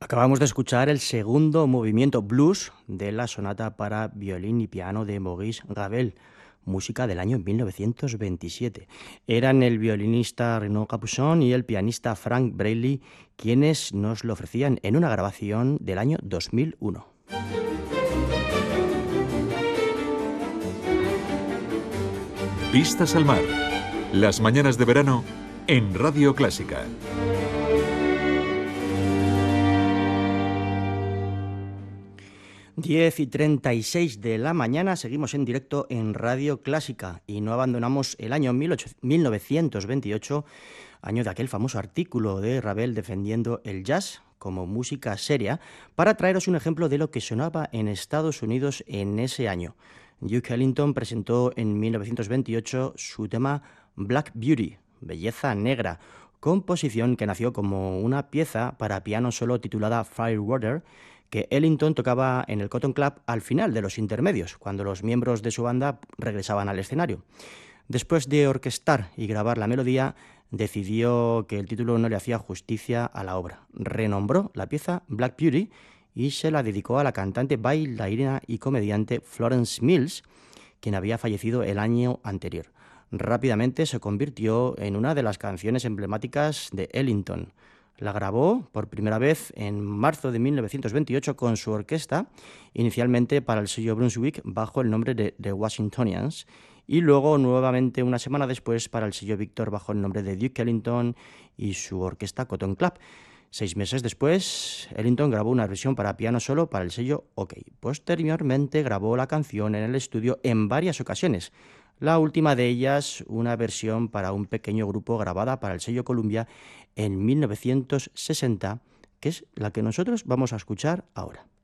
Acabamos de escuchar el segundo movimiento blues de la sonata para violín y piano de Maurice Ravel, música del año 1927. Eran el violinista Renaud Capuçon y el pianista Frank Braley quienes nos lo ofrecían en una grabación del año 2001. Vistas al mar. Las mañanas de verano en Radio Clásica. Diez y 36 de la mañana, seguimos en directo en Radio Clásica y no abandonamos el año 1928, año de aquel famoso artículo de Ravel defendiendo el jazz como música seria, para traeros un ejemplo de lo que sonaba en Estados Unidos en ese año. Duke Ellington presentó en 1928 su tema Black Beauty, Belleza Negra, composición que nació como una pieza para piano solo titulada Firewater, que Ellington tocaba en el Cotton Club al final de los intermedios, cuando los miembros de su banda regresaban al escenario. Después de orquestar y grabar la melodía, decidió que el título no le hacía justicia a la obra. Renombró la pieza Black Beauty y se la dedicó a la cantante, bailarina y comediante Florence Mills, quien había fallecido el año anterior. Rápidamente se convirtió en una de las canciones emblemáticas de Ellington. La grabó por primera vez en marzo de 1928 con su orquesta, inicialmente para el sello Brunswick bajo el nombre de The Washingtonians, y luego nuevamente una semana después para el sello Victor bajo el nombre de Duke Ellington y su orquesta Cotton Club. 6 meses después, Ellington grabó una versión para piano solo para el sello OK. Posteriormente grabó la canción en el estudio en varias ocasiones. La última de ellas, una versión para un pequeño grupo grabada para el sello Columbia en 1960, que es la que nosotros vamos a escuchar ahora.